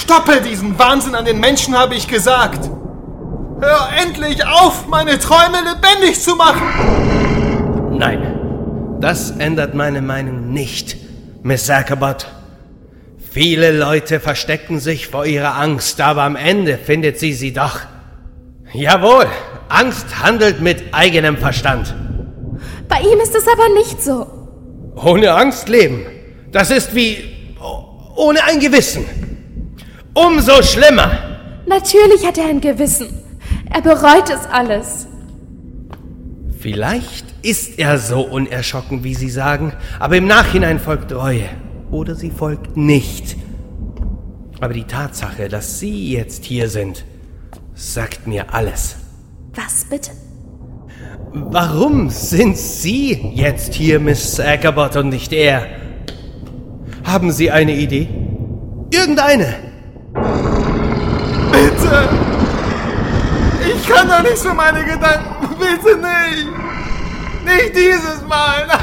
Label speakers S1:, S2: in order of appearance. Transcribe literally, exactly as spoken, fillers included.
S1: Stoppe diesen Wahnsinn an den Menschen, habe ich gesagt. Hör endlich auf, meine Träume lebendig zu machen.
S2: Nein, das ändert meine Meinung nicht, Miss Ackerbot. Viele Leute verstecken sich vor ihrer Angst, aber am Ende findet sie sie doch. Jawohl, Angst handelt mit eigenem Verstand.
S3: Bei ihm ist es aber nicht so.
S2: Ohne Angst leben, das ist wie ohne ein Gewissen. Umso schlimmer.
S3: Natürlich hat er ein Gewissen. Er bereut es alles.
S2: Vielleicht ist er so unerschrocken, wie Sie sagen, aber im Nachhinein folgt Reue. Oder sie folgt nicht. Aber die Tatsache, dass Sie jetzt hier sind, sagt mir alles.
S3: Was bitte?
S2: Warum sind Sie jetzt hier, Miss Ackerbot, und nicht er? Haben Sie eine Idee? Irgendeine?
S1: Bitte! Ich kann doch nicht so meine Gedanken. Bitte nicht! Nicht dieses Mal!